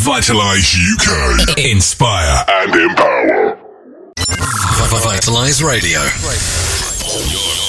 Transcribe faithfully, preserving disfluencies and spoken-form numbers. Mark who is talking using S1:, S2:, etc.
S1: Vitalize U K. Inspire and empower.
S2: Vitalize Radio.
S1: You're